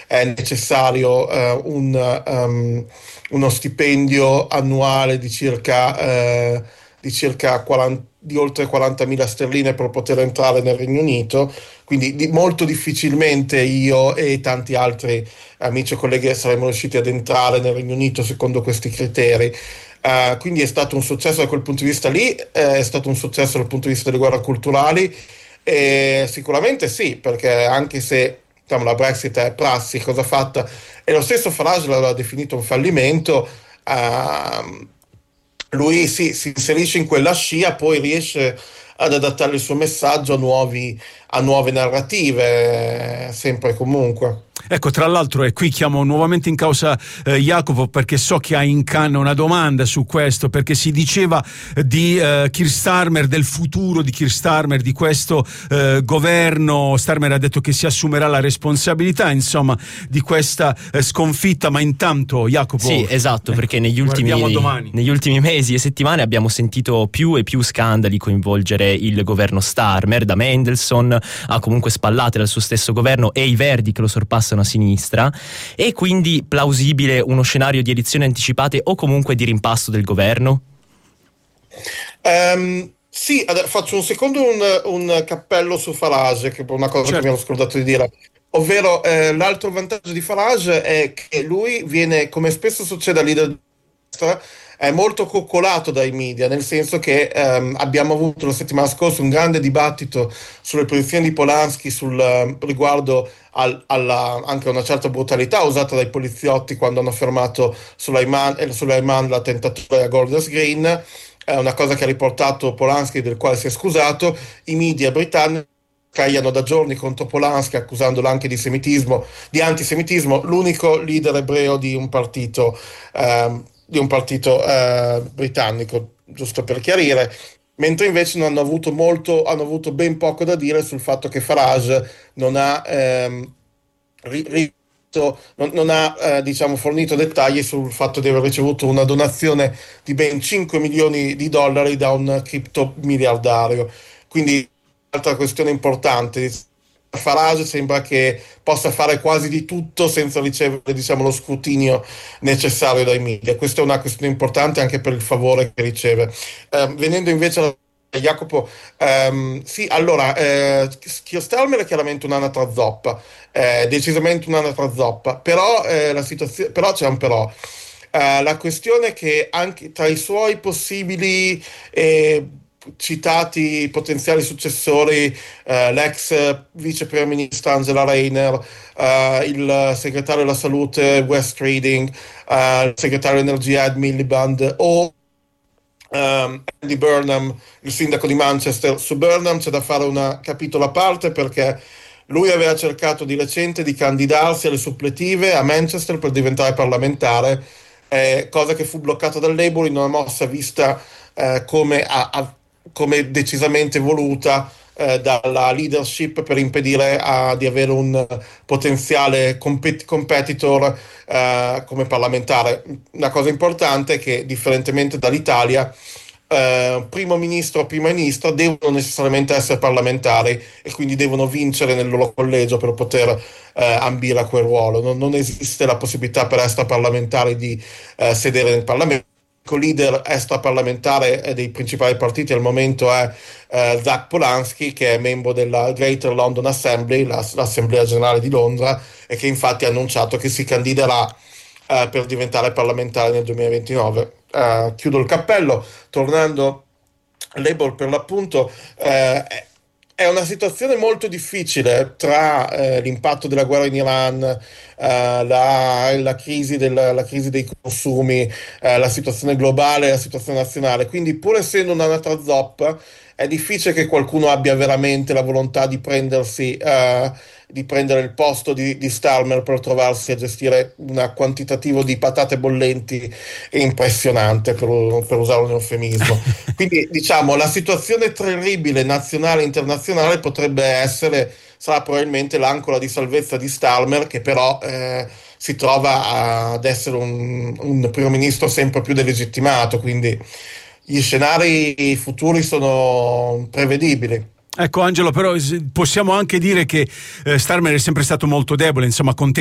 è necessario uno stipendio annuale di oltre 40.000 sterline per poter entrare nel Regno Unito, quindi molto difficilmente io e tanti altri amici e colleghi saremmo riusciti ad entrare nel Regno Unito secondo questi criteri. Quindi è stato un successo da quel punto di vista lì, è stato un successo dal punto di vista delle guerre culturali, e sicuramente sì, perché anche se diciamo, la Brexit è prassi, cosa fatta, e lo stesso Farage l'aveva definito un fallimento. Lui si inserisce in quella scia, poi riesce ad adattare il suo messaggio a nuove narrative, sempre e comunque. Ecco, tra l'altro, e qui chiamo nuovamente in causa Jacopo, perché so che ha in canna una domanda su questo, perché si diceva di Keir Starmer, del futuro di Keir Starmer, di questo governo. Starmer ha detto che si assumerà la responsabilità, insomma, di questa sconfitta, ma intanto Jacopo... Sì, esatto, perché negli ultimi mesi e settimane abbiamo sentito più e più scandali coinvolgere il governo Starmer, da Mendelssohn a comunque spallate dal suo stesso governo e i Verdi che lo sorpassano a sinistra, e quindi plausibile uno scenario di elezioni anticipate o comunque di rimpasto del governo? Sì, faccio un secondo un cappello su Farage, che è una cosa che mi ero scordato di dire. Ovvero, l'altro vantaggio di Farage è che lui viene, come spesso succede al leader di destra, è molto coccolato dai media, nel senso che abbiamo avuto la settimana scorsa un grande dibattito sulle posizioni di Polanski riguardo anche a una certa brutalità usata dai poliziotti quando hanno fermato Suleiman, l'attentatore a Golders Green. È una cosa che ha riportato Polanski, del quale si è scusato. I media britannici scagliano da giorni contro Polanski, accusandolo anche di antisemitismo, l'unico leader ebreo di un partito britannico, giusto per chiarire, mentre invece hanno avuto ben poco da dire sul fatto che Farage non ha diciamo, fornito dettagli sul fatto di aver ricevuto una donazione di ben 5 milioni di dollari da un criptomiliardario. Quindi, altra questione importante, Farage sembra che possa fare quasi di tutto senza ricevere, diciamo, lo scrutinio necessario dai media. Questa è una questione importante anche per il favore che riceve. Venendo invece a Jacopo, sì, allora, Keir Starmer è chiaramente un'anatra zoppa, decisamente un'anatra zoppa, però però c'è un però. La questione è che anche tra i suoi possibili citati potenziali successori, l'ex vice primo ministro Angela Rayner, il segretario della salute Wes Streeting, il segretario dell'energia Ed Miliband o Andy Burnham, il sindaco di Manchester. Su Burnham c'è da fare un capitolo a parte, perché lui aveva cercato di recente di candidarsi alle suppletive a Manchester per diventare parlamentare, cosa che fu bloccata dal Labour in una mossa vista come decisamente voluta dalla leadership per impedire di avere un potenziale competitor come parlamentare. Una cosa importante è che, differentemente dall'Italia, primo ministro o prima ministra devono necessariamente essere parlamentari e quindi devono vincere nel loro collegio per poter ambire a quel ruolo. Non esiste la possibilità per extraparlamentari di sedere nel Parlamento. Il leader extraparlamentare dei principali partiti al momento è Zach Polanski, che è membro della Greater London Assembly, l'Assemblea Generale di Londra, e che infatti ha annunciato che si candiderà per diventare parlamentare nel 2029. Chiudo il cappello, tornando al Labour, per l'appunto è una situazione molto difficile tra l'impatto della guerra in Iran, la crisi dei consumi, la situazione globale e la situazione nazionale. Quindi, pur essendo un'anatra zoppa, è difficile che qualcuno abbia veramente la volontà di prendere il posto di Starmer per trovarsi a gestire un quantitativo di patate bollenti impressionante, per usare un eufemismo. Quindi, diciamo, la situazione terribile nazionale e internazionale sarà probabilmente l'ancora di salvezza di Starmer, che però si trova ad essere un primo ministro sempre più delegittimato, quindi gli scenari futuri sono prevedibili. Ecco, Angelo, però possiamo anche dire che Starmer è sempre stato molto debole, insomma,